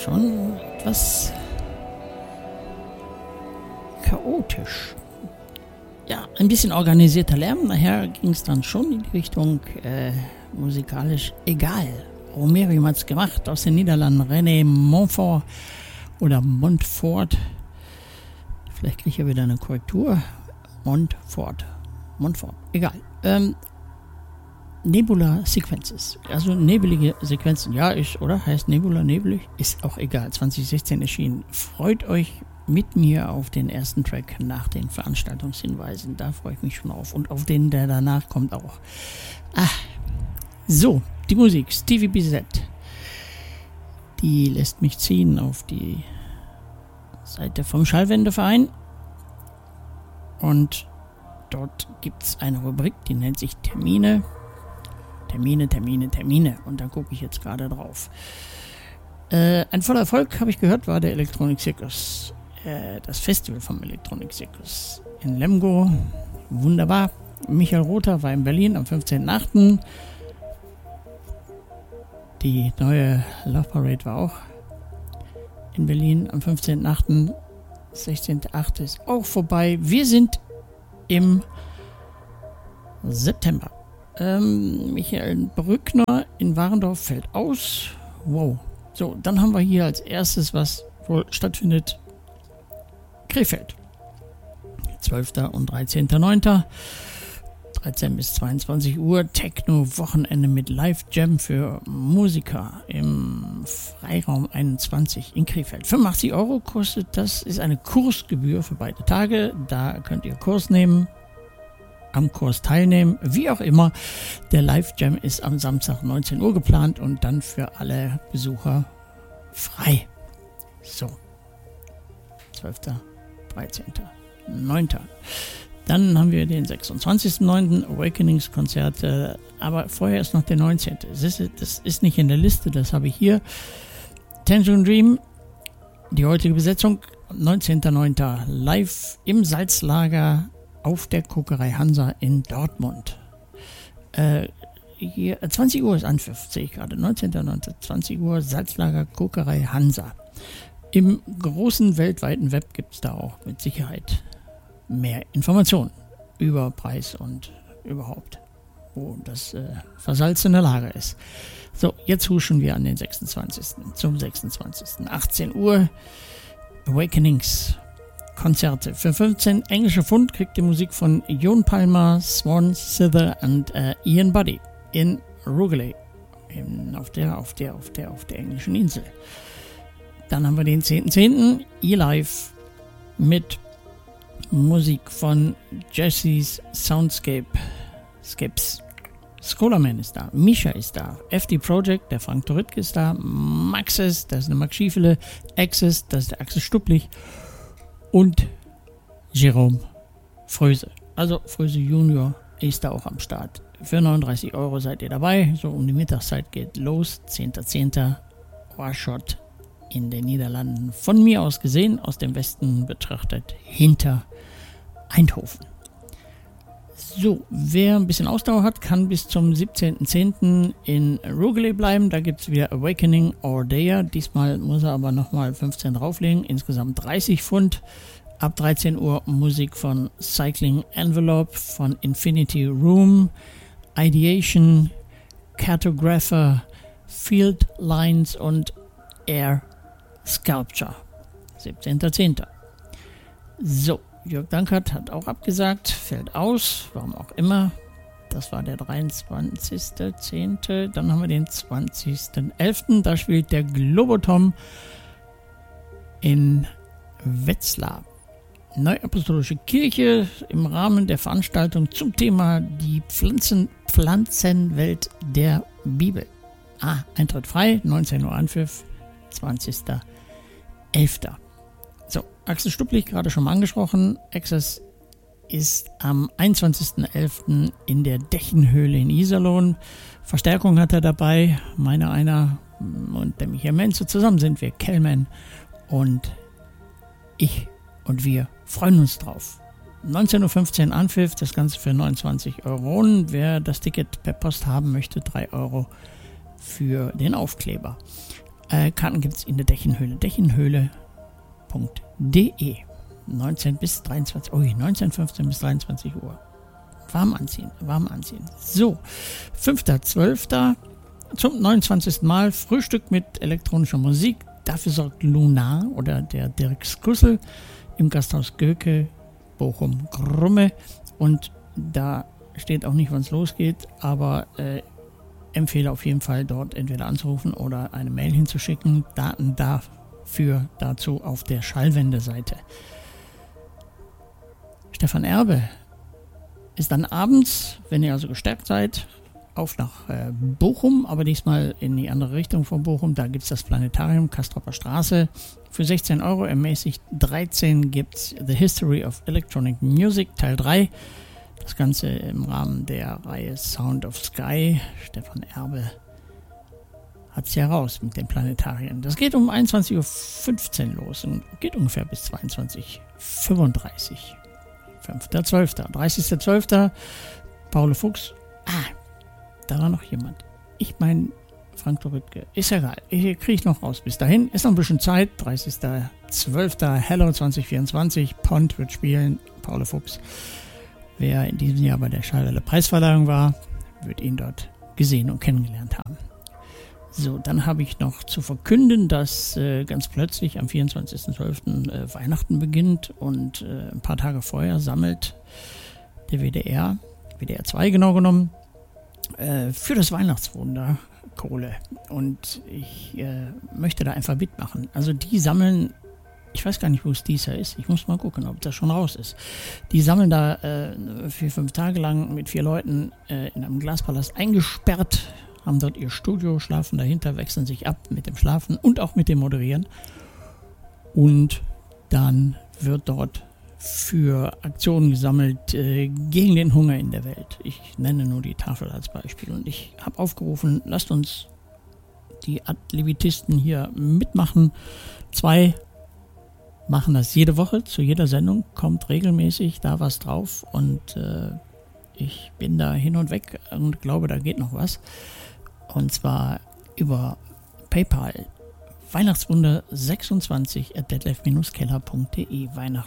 schon etwas chaotisch. Ja, ein bisschen organisierter Lärm. Nachher ging es dann schon in die Richtung musikalisch egal. Romerium hat es gemacht aus den Niederlanden. René Montfort oder Montfort. Vielleicht kriege ich ja wieder eine Korrektur. Montfort. Egal. Nebula Sequences. Also nebelige Sequenzen. Ja, heißt Nebula nebelig? Ist auch egal. 2016 erschienen. Freut euch mit mir auf den ersten Track nach den Veranstaltungshinweisen. Da freue ich mich schon auf. Und auf den, der danach kommt auch. So, die Musik. Stevie BZ. Die lässt mich ziehen auf die Seite vom Schallwendeverein. Und dort gibt es eine Rubrik, die nennt sich Termine. Und da gucke ich jetzt gerade drauf. Ein voller Erfolg, habe ich gehört, war der Electronic Circus. Das Festival vom Electronic Circus in Lemgo. Wunderbar. Michael Rother war in Berlin am 15.8. Die neue Love Parade war auch in Berlin am 15.8. 16.8. ist auch vorbei. Wir sind im September. Michael Brückner in Warendorf fällt aus. Wow. So, dann haben wir hier als erstes, was wohl stattfindet, Krefeld. 12. und 13.9. 13 bis 22 Uhr. Techno-Wochenende mit Live-Jam für Musiker im Freiraum 21 in Krefeld. 85 € kostet das. Ist eine Kursgebühr für beide Tage. Da könnt ihr Kurs nehmen, am Kurs teilnehmen, wie auch immer. Der Live-Jam ist am Samstag 19 Uhr geplant und dann für alle Besucher frei. So. 12. 13. 9. Dann haben wir den 26.9. Awakenings-Konzert, aber vorher ist noch der 19. Das ist nicht in der Liste, das habe ich hier. Tangerine Dream, die heutige Besetzung, 19.9. live im Salzlager auf der Kokerei Hansa in Dortmund. Hier 20 Uhr ist Anpfiff, sehe ich gerade. 19.9. 20 Uhr, Salzlager Kokerei Hansa. Im großen weltweiten Web gibt es da auch mit Sicherheit mehr Informationen über Preis und überhaupt, wo das versalzene Lager ist. So, jetzt huschen wir an den 26. zum 26. 18 Uhr Awakenings Konzerte. Für 15 englische Pfund kriegt ihr Musik von Jon Palmer, Swan Sither und Ian Buddy in Rugeley auf der englischen Insel. Dann haben wir den 10.10. E-Live mit Musik von Jesse's Soundscapes. Scholarman ist da, Misha ist da, FD Project, der Frank Toritke ist da, Maxis, das ist eine Max Schiefele, Axis, das ist der Axel Stupplich und Jerome Fröse. Also Fröse Junior ist da auch am Start. Für 39 € seid ihr dabei, so um die Mittagszeit geht los, 10.10. Ohrschott in den Niederlanden. Von mir aus gesehen, aus dem Westen betrachtet, hinter Eindhoven. So, wer ein bisschen Ausdauer hat, kann bis zum 17.10. in Rugeley bleiben. Da gibt es wieder Awakening or Dare. Diesmal muss er aber nochmal 15 drauflegen. Insgesamt 30 Pfund. Ab 13 Uhr Musik von Cycling Envelope, von Infinity Room, Ideation, Cartographer, Field Lines und Air Sculpture. 17.10. So, Jörg Dankert hat auch abgesagt, fällt aus, warum auch immer. Das war der 23.10. Dann haben wir den 20.11. Da spielt der Globotom in Wetzlar. Neuapostolische Kirche im Rahmen der Veranstaltung zum Thema die Pflanzenwelt der Bibel. Eintritt frei, 19 Uhr Anpfiff, 20.11. So, Axel Stupplich, gerade schon mal angesprochen. Access ist am 21.11. in der Dächenhöhle in Iserlohn. Verstärkung hat er dabei. Einer und der Michael Menze. Zusammen sind wir Kellman und ich und wir freuen uns drauf. 19.15 Uhr Anpfiff, das Ganze für 29 €. Wer das Ticket per Post haben möchte, 3 € für den Aufkleber. Karten gibt es in der Dechenhöhle. Dechenhöhle.de 19 bis 23, 19:15 bis 23 Uhr. Warm anziehen. So, 5.12. zum 29. Mal Frühstück mit elektronischer Musik. Dafür sorgt Lunar oder der Dirk Skussel im Gasthaus Göke, Bochum-Grumme. Und da steht auch nicht, wann es losgeht, aber empfehle auf jeden Fall dort entweder anzurufen oder eine Mail hinzuschicken. Daten dazu auf der Schallwende-Seite. Stefan Erbe ist dann abends, wenn ihr also gestärkt seid, auf nach Bochum, aber diesmal in die andere Richtung von Bochum. Da gibt es das Planetarium, Kastropper Straße. Für 16 Euro ermäßigt 13 gibt es The History of Electronic Music, Teil 3. Das Ganze im Rahmen der Reihe Sound of Sky. Stefan Erbe hat es ja raus mit den Planetarien. Das geht um 21.15 Uhr los und geht ungefähr bis 22.35 Uhr. 5.12. 30.12. Paul Fuchs. Da war noch jemand. Ich meine, Frank Dorütke. Ist egal. Hier kriege ich noch raus. Bis dahin ist noch ein bisschen Zeit. 30.12. Hello 2024. Pont wird spielen. Paul Fuchs. Wer in diesem Jahr bei der Schallwelle Preisverleihung war, wird ihn dort gesehen und kennengelernt haben. So, dann habe ich noch zu verkünden, dass ganz plötzlich am 24.12. Weihnachten beginnt und ein paar Tage vorher sammelt der WDR 2 genau genommen, für das Weihnachtswunder Kohle. Und ich möchte da einfach mitmachen. Also die sammeln, ich weiß gar nicht, wo es dieses Jahr ist. Ich muss mal gucken, ob das schon raus ist. Die sammeln da 4-5 Tage lang mit 4 Leuten in einem Glaspalast eingesperrt, haben dort ihr Studio, schlafen dahinter, wechseln sich ab mit dem Schlafen und auch mit dem Moderieren. Und dann wird dort für Aktionen gesammelt gegen den Hunger in der Welt. Ich nenne nur die Tafel als Beispiel. Und ich habe aufgerufen, lasst uns die Adlevitisten hier mitmachen. 2 machen das jede Woche, zu jeder Sendung kommt regelmäßig da was drauf. Und ich bin da hin und weg und glaube, da geht noch was. Und zwar über PayPal. Weihnachtswunder26@detlef-keller.de.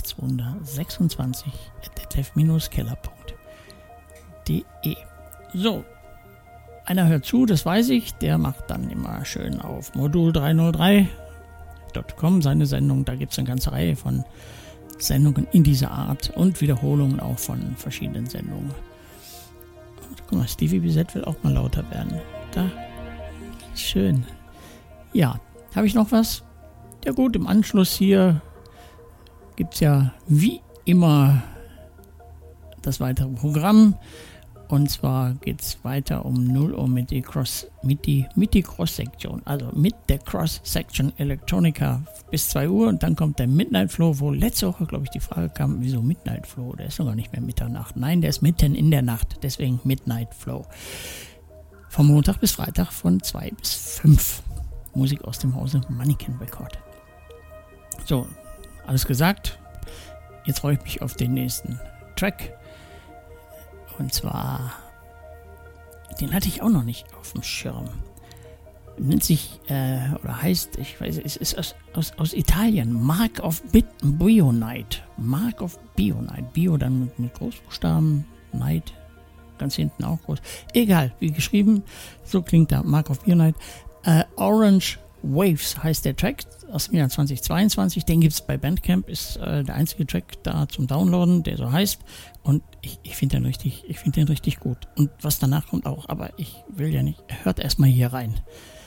Weihnachtswunder26@detlef-keller.de. So, einer hört zu, das weiß ich. Der macht dann immer schön auf modul303.com seine Sendung. Da gibt es eine ganze Reihe von Sendungen in dieser Art und Wiederholungen auch von verschiedenen Sendungen. Guck mal, Stevie Bisette will auch mal lauter werden. Da. Schön. Ja, habe ich noch was? Ja gut, im Anschluss hier gibt es ja wie immer das weitere Programm. Und zwar geht es weiter um 0 Uhr mit der Cross-Sektion. Also mit der Cross-Section Electronica bis 2 Uhr. Und dann kommt der Midnight Flow, wo letzte Woche, glaube ich, die Frage kam, wieso Midnight Flow? Der ist noch gar nicht mehr Mitternacht. Nein, der ist mitten in der Nacht. Deswegen Midnight Flow. Von Montag bis Freitag von 2 bis 5. Musik aus dem Hause Mannequin Record. So, alles gesagt. Jetzt freue ich mich auf den nächsten Track. Und zwar, den hatte ich auch noch nicht auf dem Schirm. Nennt sich, oder heißt, ich weiß, es ist aus Italien. Mark of Bionite. Mark of Bionite. Bio dann mit Großbuchstaben. Night. Ganz hinten auch groß. Egal, wie geschrieben. So klingt da Mark of Bionite. Orange Waves heißt der Track aus dem Jahr 2022. Den gibt es bei Bandcamp. Ist der einzige Track da zum Downloaden, der so heißt. Und ich finde den richtig gut. Und was danach kommt auch. Aber ich will ja nicht. Hört erstmal hier rein.